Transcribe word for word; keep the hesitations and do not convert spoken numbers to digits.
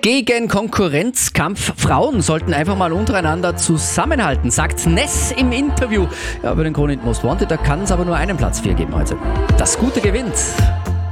Gegen Konkurrenzkampf. Frauen sollten einfach mal untereinander zusammenhalten, sagt Ness im Interview. Ja, bei den Krone Hit Most Wanted, da kann es aber nur einen Platz vier geben heute. Das Gute gewinnt.